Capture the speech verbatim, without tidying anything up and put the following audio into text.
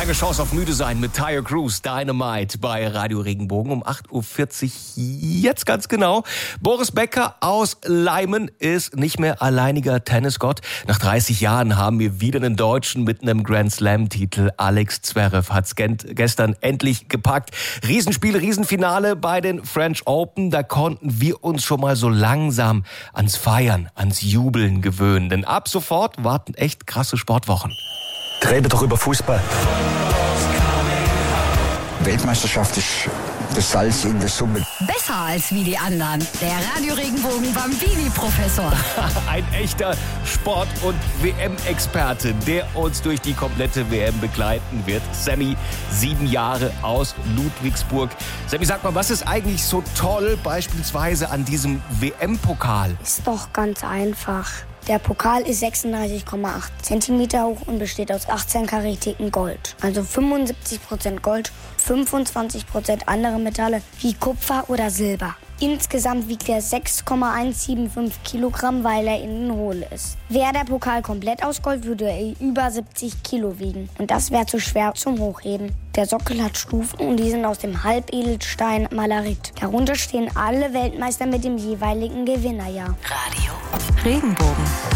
Keine Chance auf müde sein mit Tyre Cruise, Dynamite bei Radio Regenbogen um acht Uhr vierzig, jetzt ganz genau. Boris Becker aus Leimen ist nicht mehr alleiniger Tennisgott. Nach dreißig Jahren haben wir wieder einen Deutschen mit einem Grand Slam-Titel. Alex Zverev hat's gestern endlich gepackt. Riesenspiel, Riesenfinale bei den French Open. Da konnten wir uns schon mal so langsam ans Feiern, ans Jubeln gewöhnen. Denn ab sofort warten echt krasse Sportwochen. Rede doch über Fußball. Weltmeisterschaft ist das Salz in der Suppe. Besser als wie die anderen. Der Radio Regenbogen Bambini-Professor. Ein echter Sport- und W M-Experte, der uns durch die komplette W M begleiten wird. Sammy, sieben Jahre aus Ludwigsburg. Sammy, sag mal, was ist eigentlich so toll beispielsweise an diesem W M-Pokal? Ist doch ganz einfach. Der Pokal ist sechsunddreißig Komma acht Zentimeter hoch und besteht aus achtzehn Karatiken Gold. Also fünfundsiebzig Prozent Gold, fünfundzwanzig Prozent andere Metalle wie Kupfer oder Silber. Insgesamt wiegt er sechs Komma hundertfünfundsiebzig Kilogramm, weil er innen hohl ist. Wäre der Pokal komplett aus Gold, würde er über siebzig Kilo wiegen. Und das wäre zu schwer zum Hochheben. Der Sockel hat Stufen und die sind aus dem Halbedelstein Malarit. Darunter stehen alle Weltmeister mit dem jeweiligen Gewinnerjahr. Radio Regenbogen.